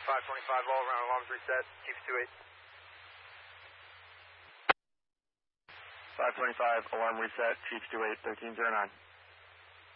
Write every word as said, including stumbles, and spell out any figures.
five twenty-five, all around alarms reset, Chief two eight. five twenty-five, alarm reset, Chief two eight, thirteen zero nine.